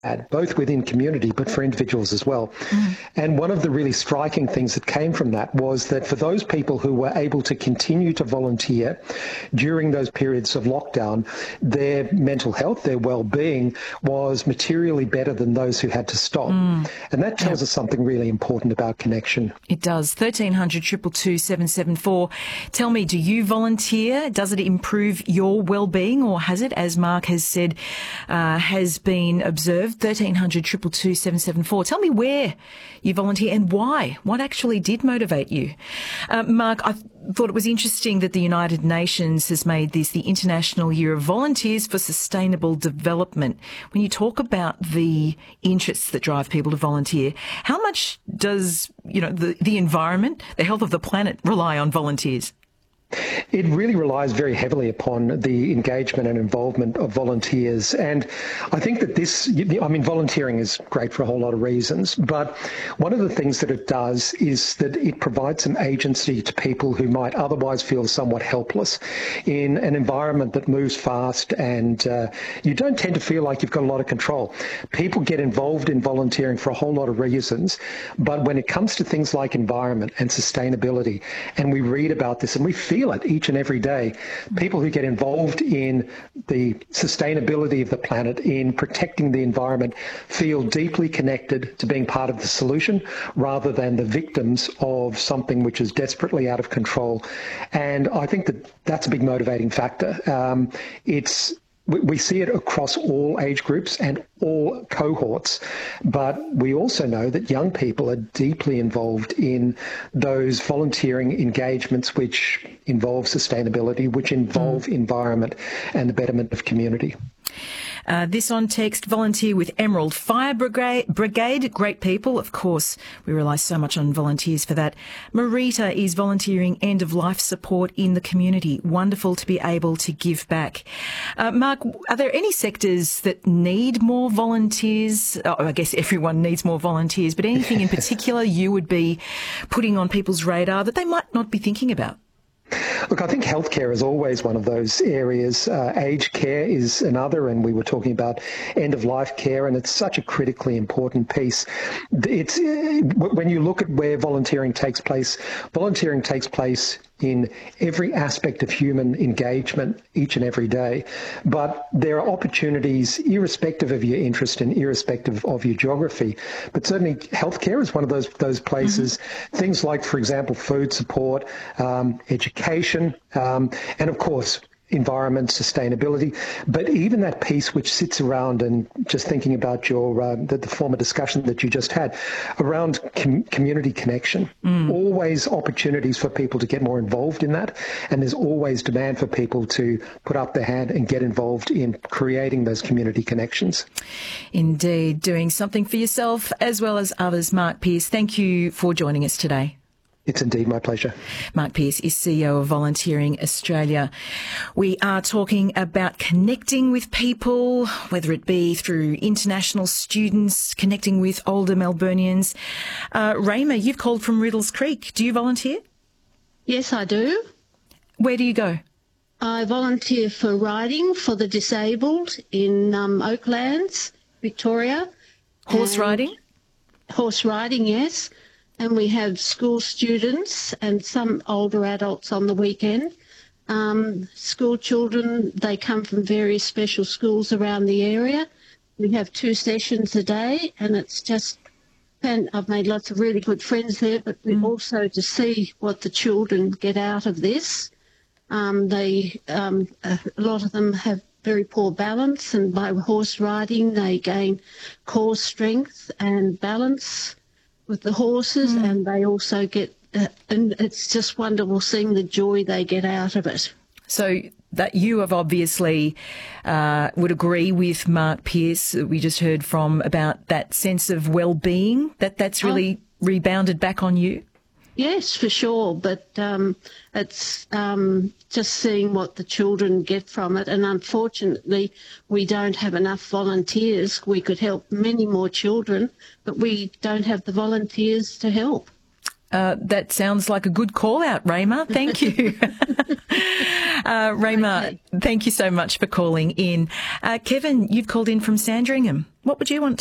both within community but for individuals as well. And one of the really striking things that came from that was that for those people who were able to continue to volunteer during those periods of lockdown, their mental health, their well-being was materially better than those who had to stop. And that tells us something really important about connection. It does. 1300 222 774. Tell me, do you volunteer? Does it improve your well-being, or has it, as Mark has said, has been observed? 1300 222 774. Tell me where you volunteer and why. What actually did motivate you? Mark, I thought it was interesting that the United Nations has made this the International Year of Volunteers for Sustainable Development. When you talk about the interests that drive people to volunteer, how much does, the environment, the health of the planet rely on volunteers? It really relies very heavily upon the engagement and involvement of volunteers. And I think that volunteering is great for a whole lot of reasons, but one of the things that it does is that it provides some agency to people who might otherwise feel somewhat helpless in an environment that moves fast, and you don't tend to feel like you've got a lot of control. People get involved in volunteering for a whole lot of reasons, but when it comes to things like environment and sustainability, and we read about this and we feel it each and every day. People who get involved in the sustainability of the planet, in protecting the environment, feel deeply connected to being part of the solution rather than the victims of something which is desperately out of control. And I think that that's a big motivating factor. We see it across all age groups and all cohorts, but we also know that young people are deeply involved in those volunteering engagements which involve sustainability, which involve environment and the betterment of community. This on text, volunteer with Emerald Fire Brigade. Great people. Of course, we rely so much on volunteers for that. Marita is volunteering end-of-life support in the community. Wonderful to be able to give back. Mark, are there any sectors that need more volunteers? Oh, I guess everyone needs more volunteers, but anything in particular you would be putting on people's radar that they might not be thinking about? Look, I think healthcare is always one of those areas. Aged care is another, and we were talking about end-of-life care, and it's such a critically important piece. It's when you look at where volunteering takes place in every aspect of human engagement each and every day. But there are opportunities irrespective of your interest and irrespective of your geography. But certainly healthcare is one of those places. Things like, for example, food support, education, and of course, environment, sustainability, but even that piece which sits around, and just thinking about your the former discussion that you just had around community connection, always opportunities for people to get more involved in that, and there's always demand for people to put up their hand and get involved in creating those community connections. Indeed, doing something for yourself as well as others. Mark Pearce, thank you for joining us today. It's indeed my pleasure. Mark Pearce is CEO of Volunteering Australia. We are talking about connecting with people, whether it be through international students, connecting with older Melburnians. Rayma, you've called from Riddles Creek. Do you volunteer? Yes, I do. Where do you go? I volunteer for riding for the disabled in Oaklands, Victoria. Horse riding? Horse riding, yes. And we have school students and some older adults on the weekend. School children, they come from various special schools around the area. We have 2 sessions a day, and it's just, and I've made lots of really good friends there, but we also to see what the children get out of this. A lot of them have very poor balance, and by horse riding they gain core strength and balance with the horses, and they also get, and it's just wonderful seeing the joy they get out of it. So that you have obviously would agree with Mark Pearce, we just heard from, about that sense of well-being, that's really rebounded back on you? Yes, for sure, but it's just seeing what the children get from it, and unfortunately we don't have enough volunteers. We could help many more children, but we don't have the volunteers to help. That sounds like a good call out, Rayma. Thank you. Rayma, Thank you so much for calling in. Kevin, you've called in from Sandringham. What would you want to